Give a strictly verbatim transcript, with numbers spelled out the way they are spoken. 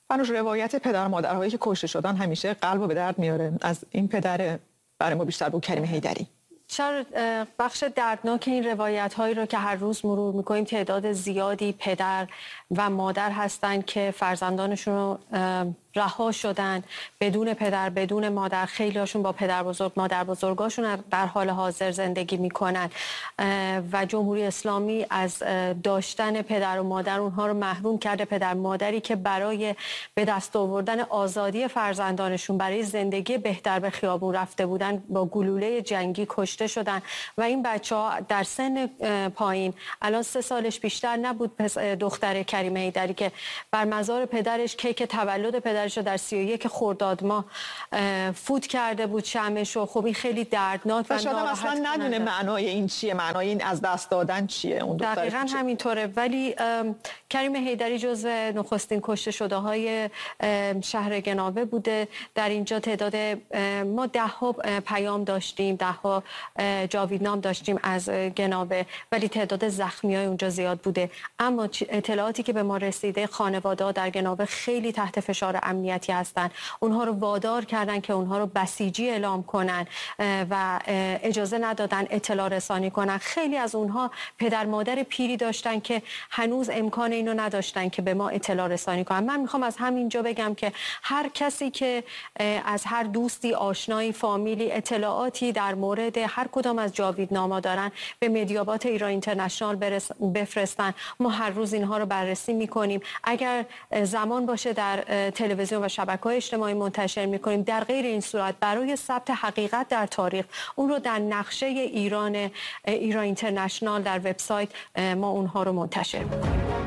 فنوش، روایت پدر و مادرهایی که کشته شدن همیشه قلبو به درد میاره. از این پدر برای ما بیشتر بود کریم حیدری. چرا بخش دردناک این روایت هایی رو که هر روز مرور میکنیم، تعداد زیادی پدر و مادر هستن که فرزندانشون رو رها شدن بدون پدر بدون مادر. خیلی هاشون با پدر بزرگ مادر بزرگاشون در حال حاضر زندگی میکنن و جمهوری اسلامی از داشتن پدر و مادر اونها رو محروم کرده. پدر مادری که برای به دست آوردن آزادی فرزندانشون، برای زندگی بهتر به خیابون رفته بودن، با گلوله جنگی کشته شدن و این بچه ها در سن پایین، الان سه سالش بیشتر نبود، دختر کریم حیدری که بر مزار پدرش کیک تولد پدر در سی و یک خرداد ماه فوت کرده بود شمعش. و خب این خیلی دردناک و شاید اصلا ندونه معنای این چیه، معنای این از دست دادن چیه. اون دقیقاً همینطوره. ولی کریم حیدری جزو نخستین کشته شده های شهر گناوه بوده. در اینجا تعداد ما ده ها پیام داشتیم، ده ها جاویدنام داشتیم از گناوه، ولی تعداد زخمی های اونجا زیاد بوده. اما اطلاعاتی که به ما رسیده، خانواده ها در گناوه خیلی تحت فشار امنیتی هستن. اونها رو وادار کردن که اونها رو بسیجی اعلام کنن و اجازه ندادن اطلاع رسانی کنن. خیلی از اونها پدر مادر پیری داشتن که هنوز امکان اینو نداشتن که به ما اطلاع رسانی کنن. من میخوام از همینجا بگم که هر کسی که از هر دوستی، آشنایی، فامیلی اطلاعاتی در مورد هر کدام از جاویدنامه‌ها دارن، به مدیابات ایران اینترنشنال بفرستن. ما هر روز اینها رو بررسی میکنیم. اگر زمان باشه در تلویزیون و شبکه‌های اجتماعی منتشر می‌کنیم. در غیر این صورت برای ثبت حقیقت در تاریخ، اون رو در نقشه ایران ایران اینترنشنال در وبسایت ما اونها رو منتشر می‌کنیم.